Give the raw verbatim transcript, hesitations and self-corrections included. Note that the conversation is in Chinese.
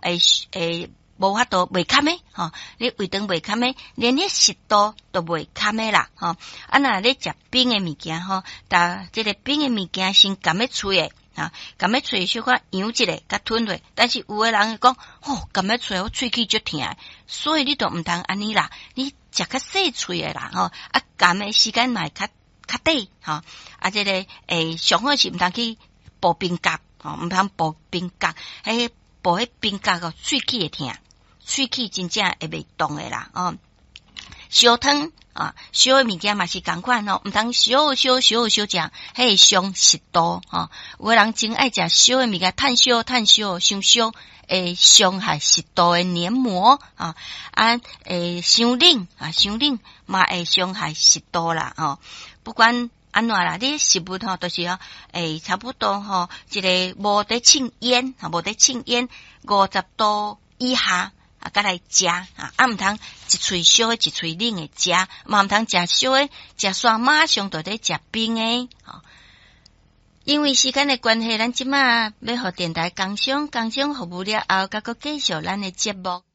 诶诶无法度袂堪诶，吼，你胃肠袂堪诶，连迄食道都袂堪诶啦，吼。啊，若你食冰诶物件吼，但即个冰诶物件先含咧喙诶，啊，含咧喙小可扬一下，甲吞落。但是有诶人会讲，吼，含咧喙我喙齿足疼，所以你都毋通安尼啦，你食较细喙诶啦，吼，啊，含诶时间嘛较较短，吼，啊，即、這個誒上好是毋通去薄冰角，吼，毋通薄冰角，迄薄迄冰角個喙齒會疼，喙齒真正會袂動誒啦，哦，燒湯啊，燒誒物件嘛是共款吼，毋通燒燒燒燒食，迄會傷食道，吼，有個人真愛食燒誒物件，趁燒趁燒傷燒，會傷害食道誒黏膜啊，啊，誒傷冷啊，傷冷嘛會傷害食道啦，哦。不管安怎啦，你食物吼都是吼，誒，差不多吼，一個無得凊煙，啊，無得凊煙五十度以下啊，甲來食啊，啊，毋通一喙燒誒，一喙冷誒食，嘛毋通食燒誒，食煞馬上就得食冰誒，吼。因為時間誒關係，咱即馬要互電台工商工商服務了後，甲個繼續咱誒節目。